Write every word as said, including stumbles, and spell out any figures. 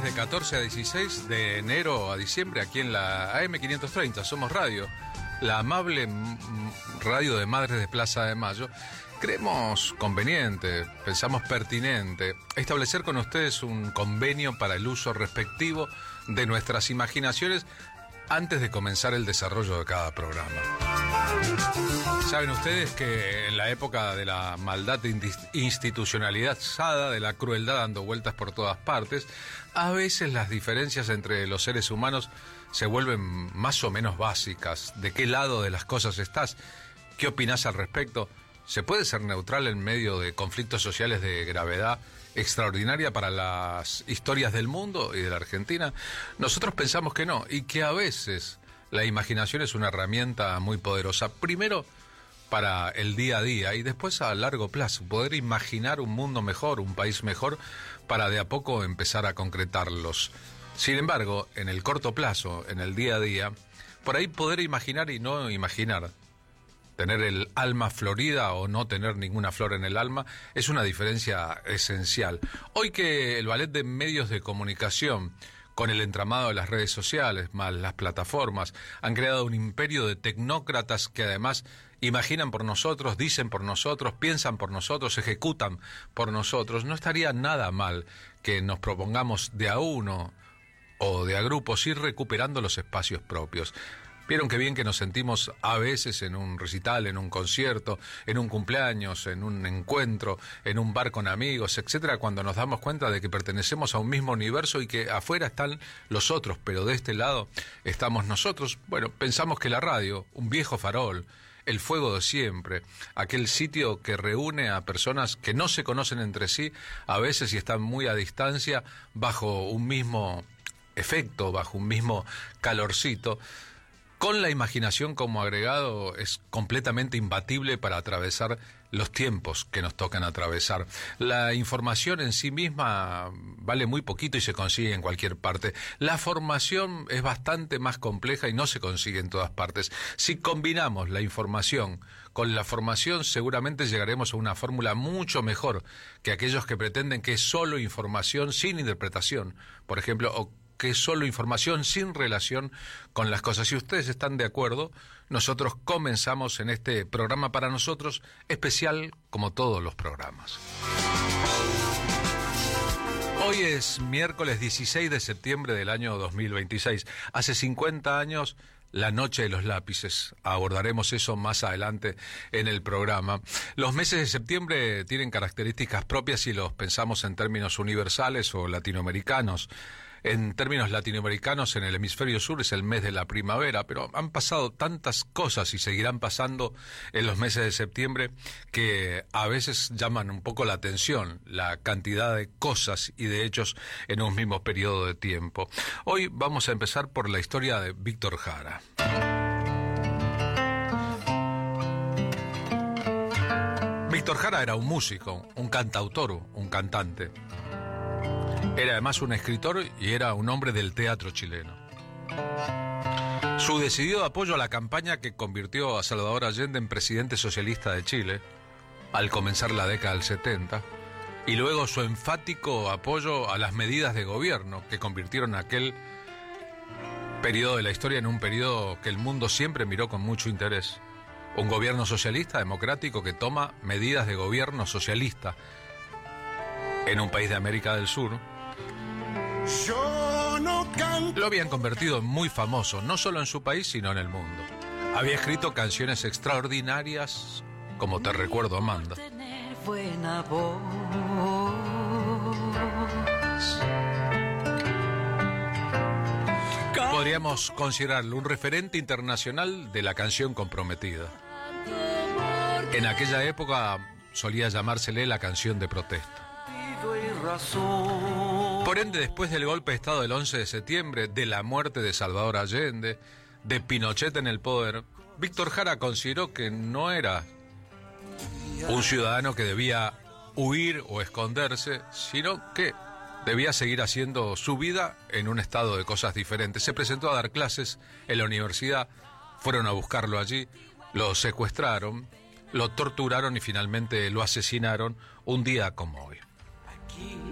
de catorce a dieciséis, de enero a diciembre, aquí en la A M quinientos treinta, Somos Radio, la amable m- radio de Madres de Plaza de Mayo. Creemos conveniente, pensamos pertinente, establecer con ustedes un convenio para el uso respectivo de nuestras imaginaciones antes de comenzar el desarrollo de cada programa. Saben ustedes que en la época de la maldad institucionalizada, de la crueldad dando vueltas por todas partes, a veces las diferencias entre los seres humanos se vuelven más o menos básicas. ¿De qué lado de las cosas estás? ¿Qué opinás al respecto? ¿Se puede ser neutral en medio de conflictos sociales de gravedad extraordinaria para las historias del mundo y de la Argentina? Nosotros pensamos que no, y que a veces la imaginación es una herramienta muy poderosa. Primero, para el día a día, y después a largo plazo, poder imaginar un mundo mejor, un país mejor, para de a poco empezar a concretarlos. Sin embargo, en el corto plazo, en el día a día, por ahí poder imaginar y no imaginar, tener el alma florida o no tener ninguna flor en el alma, es una diferencia esencial. Hoy que el ballet de medios de comunicación, con el entramado de las redes sociales, más las plataformas, han creado un imperio de tecnócratas que además imaginan por nosotros, dicen por nosotros, piensan por nosotros, ejecutan por nosotros. No estaría nada mal que nos propongamos de a uno o de a grupos ir recuperando los espacios propios. Vieron qué bien que nos sentimos a veces en un recital, en un concierto, en un cumpleaños, en un encuentro, en un bar con amigos, etcétera, cuando nos damos cuenta de que pertenecemos a un mismo universo y que afuera están los otros, pero de este lado estamos nosotros. Bueno, pensamos que la radio, un viejo farol, el fuego de siempre, aquel sitio que reúne a personas que no se conocen entre sí, a veces y están muy a distancia, bajo un mismo efecto, bajo un mismo calorcito, con la imaginación como agregado, es completamente imbatible para atravesar los tiempos que nos tocan atravesar. La información en sí misma vale muy poquito y se consigue en cualquier parte. La formación es bastante más compleja y no se consigue en todas partes. Si combinamos la información con la formación, seguramente llegaremos a una fórmula mucho mejor que aquellos que pretenden que es solo información sin interpretación, por ejemplo, o que es solo información sin relación con las cosas. Si ustedes están de acuerdo, nosotros comenzamos en este programa para nosotros especial como todos los programas. Hoy es miércoles dieciséis de septiembre del año dos mil veintiséis. Hace cincuenta años, la noche de los lápices. Abordaremos eso más adelante en el programa. Los meses de septiembre tienen características propias si los pensamos en términos universales o latinoamericanos. En términos latinoamericanos, en el hemisferio sur es el mes de la primavera, pero han pasado tantas cosas y seguirán pasando en los meses de septiembre que a veces llaman un poco la atención la cantidad de cosas y de hechos en un mismo periodo de tiempo. Hoy vamos a empezar por la historia de Víctor Jara. Víctor Jara era un músico, un cantautor, un cantante. Era además un escritor y era un hombre del teatro chileno. Su decidido apoyo a la campaña que convirtió a Salvador Allende en presidente socialista de Chile al comenzar la década del setenta, y luego su enfático apoyo a las medidas de gobierno que convirtieron aquel periodo de la historia en un periodo que el mundo siempre miró con mucho interés. Un gobierno socialista democrático que toma medidas de gobierno socialista en un país de América del Sur. Yo no canto. Lo habían convertido en muy famoso, no solo en su país, sino en el mundo. Había escrito canciones extraordinarias, como Te recuerdo, Amanda. Tener buena voz. Podríamos considerarlo un referente internacional de la canción comprometida. En aquella época solía llamársele la canción de protesta. Por ende, después del golpe de Estado del once de septiembre, de la muerte de Salvador Allende, de Pinochet en el poder, Víctor Jara consideró que no era un ciudadano que debía huir o esconderse, sino que debía seguir haciendo su vida en un estado de cosas diferentes. Se presentó a dar clases en la universidad, fueron a buscarlo allí, lo secuestraron, lo torturaron y finalmente lo asesinaron un día como hoy.